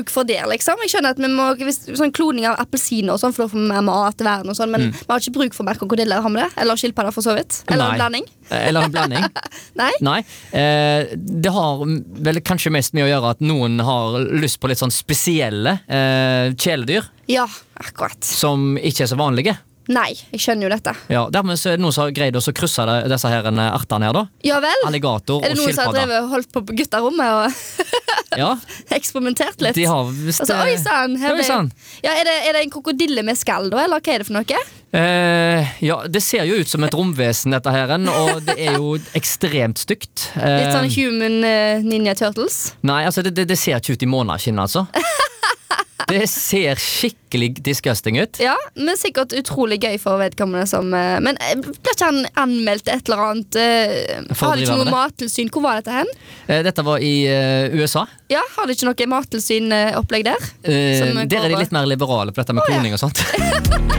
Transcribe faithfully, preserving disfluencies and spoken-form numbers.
for det, liksom. Jeg skjønner at vi må, hvis, sånn kloning av appelsiner og sånn, for å få mer mat til verden og sånn, men mm. vi har ikke bruk for mer krokodiller, har vi det? Eller skilpadder for så vidt? Eller Nei. en blanding? Eller en blanding. Nei? Nei. Eh, det har vel kanskje mest med å gjøre at noen har lyst på litt sånn spesielle eh, kjæledyr. Ja, akkurat. Som ikke er så vanlige. Nei, jeg skjønner jo dette. Ja, dermed så er det noen som har greid å krysse det, disse her artene her da. Ja vel? Alligator og skilpadder. Er det noen som har drevet holdt på på gutterommet og ja. eksperimentert litt? De har visst... Altså, oi sann, oi, sann. Ja, er det, er det en krokodille med skall da, eller hva er det for noe? Eh, ja, det ser jo ut som et romvesen dette her, og det er jo ekstremt stygt. Eh, litt sånn human uh, ninja turtles? Nei, altså det, det, det ser ikke ut i måneskinn, altså. Det ser skikkelig disgusting ut. Ja, men sikkert utrolig gøy for vedkommende som uh, men uh, ble ikke han anmeldt et eller annet uh, Har de ikke noe mattilsyn? Hvor var dette hen? Eh, dette var i uh, U S A. Ja, har de ikke noe mattilsyn uh, opplegg der? Eh, der er de litt mer liberale på dette med kloning oh, ja. og sånt.